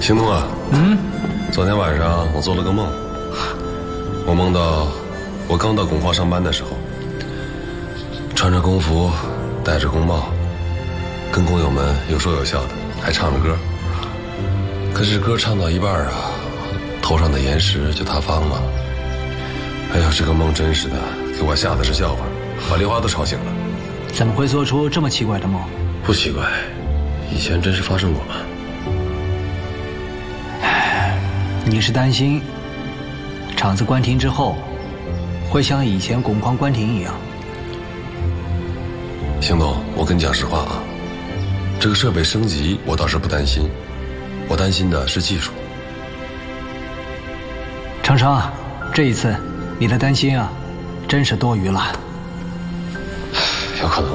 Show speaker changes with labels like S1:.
S1: 行动啊！昨天晚上我做了个梦，我梦到我刚到工矿上班的时候，穿着工服，戴着工帽，跟工友们有说有笑的，还唱着歌。可是歌唱到一半啊，头上的岩石就塌方了。哎呦，这个梦真是的，给我吓得是笑话，把梨花都吵醒了。
S2: 怎么会做出这么奇怪的梦？
S1: 不奇怪，以前真是发生过嘛。
S2: 你是担心厂子关停之后会像以前汞矿关停一样？
S1: 邢总，我跟你讲实话啊，这个设备升级我倒是不担心，我担心的是技术。
S2: 程程，这一次你的担心啊，真是多余了。
S1: 有可能